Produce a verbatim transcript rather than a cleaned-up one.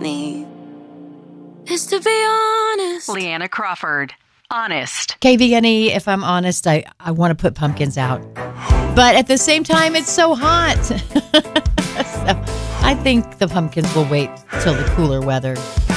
need is to be honest. Leanna Crawford, Honest. K V N E, if I'm honest, I, I want to put pumpkins out. But at the same time, it's so hot. So I think the pumpkins will wait till the cooler weather.